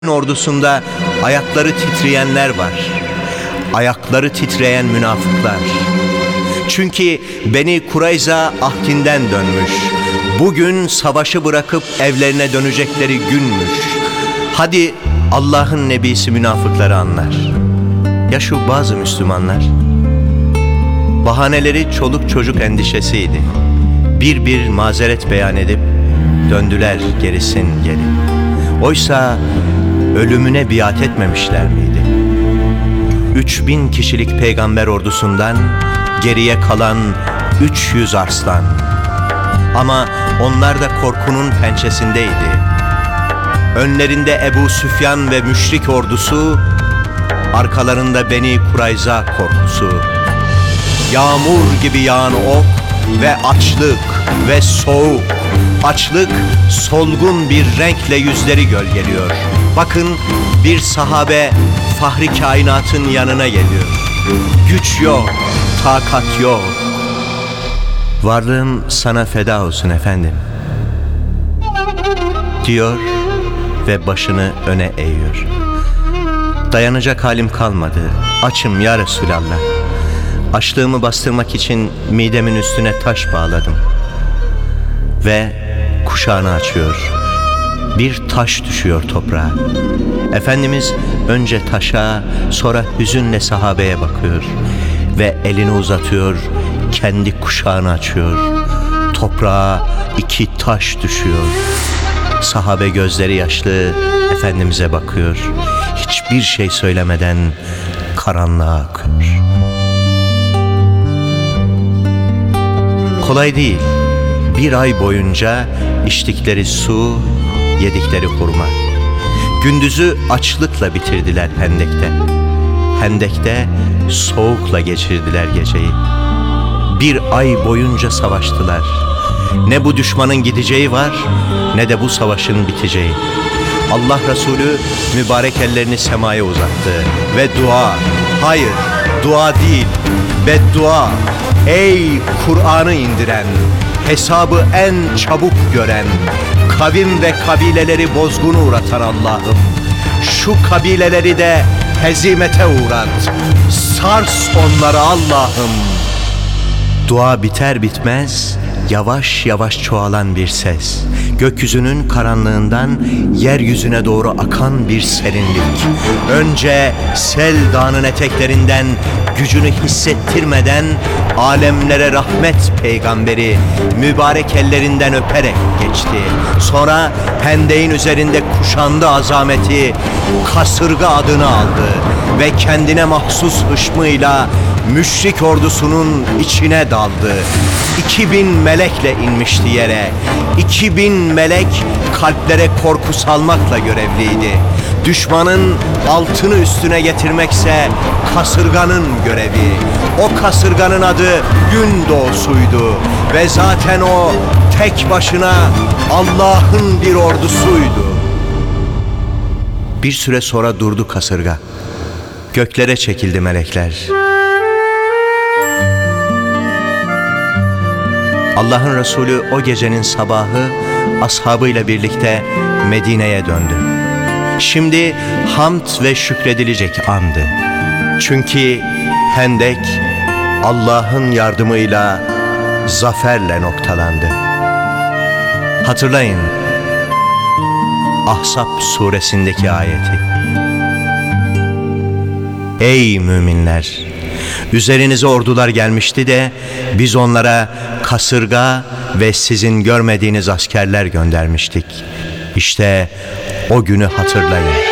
ordusunda ayakları titreyenler var. Ayakları titreyen münafıklar. Çünkü Beni Kurayza ahdinden dönmüş. Bugün savaşı bırakıp evlerine dönecekleri günmüş. Hadi Allah'ın nebisi münafıkları anlar. Ya şu bazı Müslümanlar? Bahaneleri çoluk çocuk endişesiydi. Bir mazeret beyan edip döndüler gerisin geri. Oysa ölümüne biat etmemişler miydi? 3000 kişilik peygamber ordusundan geriye kalan 300 arslan. Ama onlar da korkunun pençesindeydi. Önlerinde Ebu Süfyan ve müşrik ordusu, arkalarında Beni Kurayza korkusu. Yağmur gibi yağan ok ve açlık ve soğuk. Açlık solgun bir renkle yüzleri gölgeliyor. Bakın bir sahabe Fahri Kainat'ın yanına geliyor. Güç yok, takat yok. Varlığım sana feda olsun efendim, diyor ve başını öne eğiyor. Dayanacak halim kalmadı. Açım ya Resulallah. Açlığımı bastırmak için midemin üstüne taş bağladım. Ve kuşağını açıyor. Bir taş düşüyor toprağa. Efendimiz önce taşa, sonra hüzünle sahabeye bakıyor. Ve elini uzatıyor, kendi kuşağını açıyor. Toprağa 2 taş düşüyor. Sahabe gözleri yaşlı Efendimiz'e bakıyor. Hiçbir şey söylemeden karanlığa akıyor. Kolay değil. 1 ay boyunca içtikleri su, yedikleri hurma. Gündüzü açlıkla bitirdiler Hendek'te. Hendek'te soğukla geçirdiler geceyi. 1 ay boyunca savaştılar. Ne bu düşmanın gideceği var, ne de bu savaşın biteceği. Allah Resulü mübarek ellerini semaya uzattı ve dua, hayır dua değil, beddua. Ey Kur'an'ı indiren, hesabı en çabuk gören, kavim ve kabileleri bozguna uğratan Allah'ım, şu kabileleri de hezimete uğrat, sars onları Allah'ım. Dua biter bitmez yavaş yavaş çoğalan bir ses, gökyüzünün karanlığından yeryüzüne doğru akan bir serinlik. Önce Sel Dağı'nın eteklerinden gücünü hissettirmeden alemlere rahmet peygamberi mübarek ellerinden öperek geçti. Sonra Hendek'in üzerinde kuşandı azameti, kasırga adını aldı ve kendine mahsus hışmıyla müşrik ordusunun içine daldı. 2000 melekle inmişti yere. 2000 melek kalplere korku salmakla görevliydi. Düşmanın altını üstüne getirmekse kasırganın görevi. O kasırganın adı gün doğusuydu ve zaten o tek başına Allah'ın bir ordusuydu. Bir süre sonra durdu kasırga. Göklere çekildi melekler. Allah'ın Resulü o gecenin sabahı ashabıyla birlikte Medine'ye döndü. Şimdi hamd ve şükredilecek andı. Çünkü Hendek Allah'ın yardımıyla zaferle noktalandı. Hatırlayın Ahzab suresindeki ayeti. Ey müminler! Üzerinize ordular gelmişti de biz onlara kasırga ve sizin görmediğiniz askerler göndermiştik. İşte o günü hatırlayın.